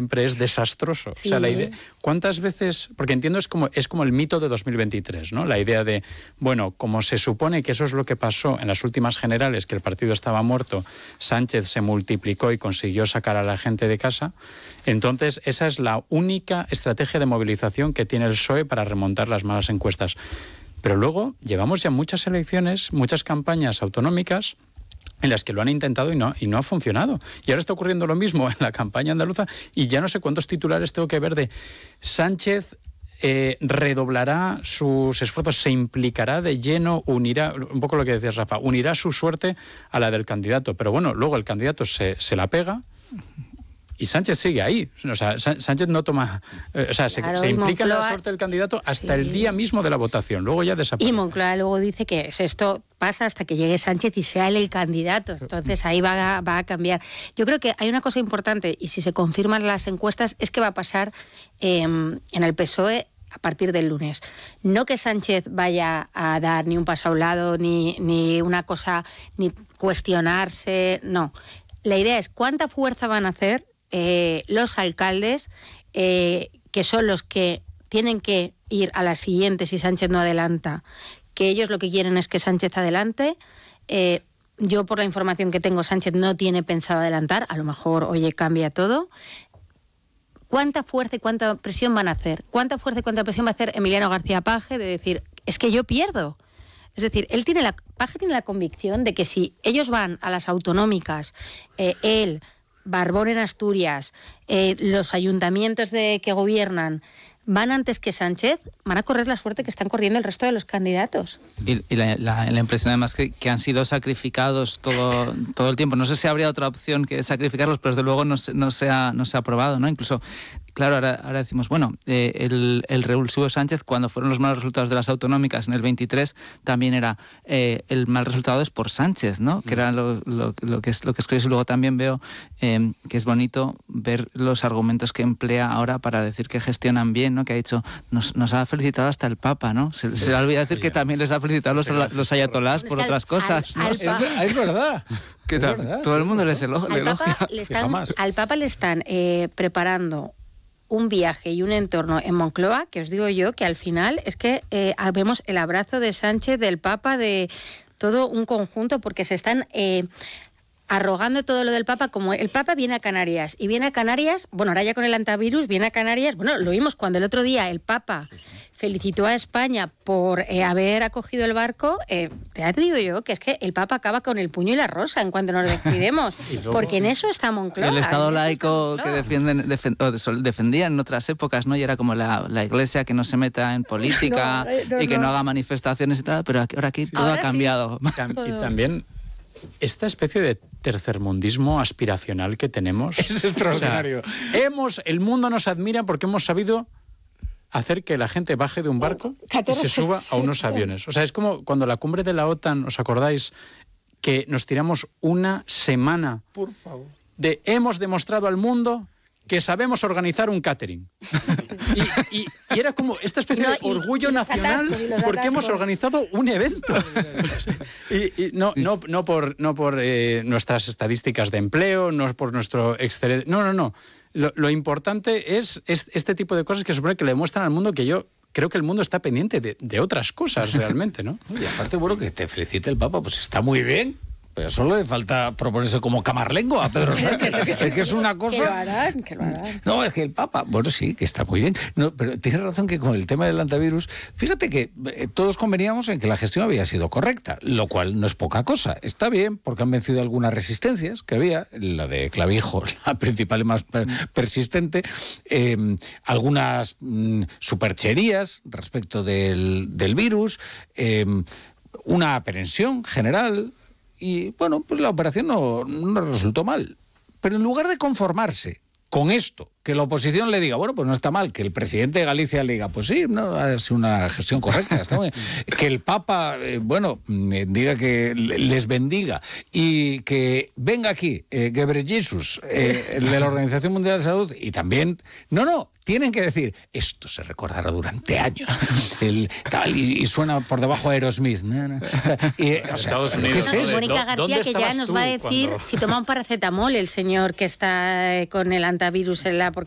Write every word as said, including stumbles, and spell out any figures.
siempre es desastroso. Sí. O sea, la idea, ¿cuántas veces? Porque entiendo es como es como el mito de dos mil veintitrés, ¿no? La idea de, bueno, como se supone que eso es lo que pasó en las últimas generales, que el partido estaba muerto, Sánchez se multiplicó y consiguió sacar a la gente de casa. Entonces, esa es la única estrategia de movilización que tiene el P S O E para remontar las malas encuestas. Pero luego llevamos ya muchas elecciones, muchas campañas autonómicas en las que lo han intentado y no, y no ha funcionado. Y ahora está ocurriendo lo mismo en la campaña andaluza y ya no sé cuántos titulares tengo que ver de Sánchez eh, redoblará sus esfuerzos, se implicará de lleno, unirá, un poco lo que decías, Rafa, unirá su suerte a la del candidato. Pero bueno, luego el candidato se, se la pega y Sánchez sigue ahí. O sea, Sánchez no toma... Eh, o sea, se, claro, se implica en la Moncloa, suerte del candidato hasta sí. el día mismo de la votación. Luego ya desaparece. Y Moncloa luego dice que esto pasa hasta que llegue Sánchez y sea él el candidato. Entonces ahí va a, va a cambiar. Yo creo que hay una cosa importante, y si se confirman las encuestas, es que va a pasar eh, en el P S O E a partir del lunes. No que Sánchez vaya a dar ni un paso a un lado, ni, ni una cosa, ni cuestionarse, no. La idea es cuánta fuerza van a hacer Eh, los alcaldes, eh, que son los que tienen que ir a las siguientes si Sánchez no adelanta, que ellos lo que quieren es que Sánchez adelante. Eh, yo, por la información que tengo, Sánchez no tiene pensado adelantar, a lo mejor, oye, cambia todo. ¿Cuánta fuerza y cuánta presión van a hacer? ¿Cuánta fuerza y cuánta presión va a hacer Emiliano García Paje de decir, es que yo pierdo? Es decir, él tiene la, Paje tiene la convicción de que si ellos van a las autonómicas, eh, él... Barbón en Asturias, eh, los ayuntamientos de que gobiernan van antes que Sánchez, van a correr la suerte que están corriendo el resto de los candidatos. Y, y la, la, la impresión además que, que han sido sacrificados todo, todo el tiempo. No sé si habría otra opción que sacrificarlos, pero desde luego no, no, se, ha, no se ha aprobado, ¿no? Incluso, claro, ahora, ahora decimos, bueno, eh, el, el revulsivo Sánchez, cuando fueron los malos resultados de las autonómicas en el veintitrés, también era eh, el mal resultado es por Sánchez, ¿no? Que era lo, lo, lo que es lo que escribes. Y luego también veo eh, que es bonito ver los argumentos que emplea ahora para decir que gestionan bien, ¿no? Que ha dicho, nos, nos ha felicitado hasta el Papa, ¿no? Se, se le olvida decir que también les ha felicitado los, los ayatolás por otras cosas, ¿no? Al, al, es, es verdad. Que es verdad. Todo el mundo les elogia. Al Papa le están, al Papa le están eh, preparando un viaje y un entorno en Moncloa, que os digo yo que al final es que eh, vemos el abrazo de Sánchez, del Papa, de todo un conjunto, porque se están eh, arrogando todo lo del Papa, como el Papa viene a Canarias, y viene a Canarias, bueno, ahora ya con el antivirus, viene a Canarias, bueno, lo vimos cuando el otro día el Papa felicitó a España por eh, haber acogido el barco, eh, te digo yo que es que el Papa acaba con el puño y la rosa en cuanto nos decidimos, luego, porque en eso está Moncloa. El Estado laico que defienden, defen, defendían en otras épocas, ¿no? Y era como la, la Iglesia que no se meta en política no, no, y que no. no haga manifestaciones y tal, pero ahora aquí sí. todo ahora ha cambiado. Sí. Y también esta especie de tercermundismo aspiracional que tenemos es extraordinario. O sea, hemos, el mundo nos admira porque hemos sabido hacer que la gente baje de un barco y se suba a unos aviones. O sea, es como cuando la cumbre de la OTAN, ¿os acordáis? Que nos tiramos una semana Por favor. de hemos demostrado al mundo que sabemos organizar un catering. Y, y, y era como esta especie no, de orgullo nacional atascos, porque hemos organizado un evento. y, y no, no, no por, no por eh, nuestras estadísticas de empleo, no por nuestro excelente... No, no, no. Lo, lo importante es, es este tipo de cosas que supone que le demuestran al mundo que yo... Creo que el mundo está pendiente de, de otras cosas realmente, ¿no? Y aparte, bueno, que te felicite el Papa, pues está muy bien. Pero solo le falta proponerse como camarlengo a Pedro Sánchez. Es que es una cosa... Que lo harán, que lo harán. No, es que el Papa... Bueno, sí, que está muy bien. No, pero tienes razón que con el tema del antivirus... Fíjate que eh, todos conveníamos en que la gestión había sido correcta, lo cual no es poca cosa. Está bien, porque han vencido algunas resistencias que había, la de Clavijo, la principal y más per persistente, eh, algunas mm, supercherías respecto del, del virus, eh, una aprensión general... Y, bueno, pues la operación no, no resultó mal. Pero en lugar de conformarse con esto, que la oposición le diga, bueno, pues no está mal, que el presidente de Galicia le diga, pues sí, no, ha sido una gestión correcta, está muy bien. Que el Papa, eh, bueno, eh, diga que les bendiga y que venga aquí, eh, Gebreyesus, eh, de la Organización Mundial de Salud, y también, no, no, tienen que decir, esto se recordará durante años, el, tal, y, y suena por debajo de Aerosmith. No, no. Y, o sea, Unidos, ¿qué es eso? Mónica García, que ya nos va a decir cuando... si toma un paracetamol el señor que está con el antivirus en la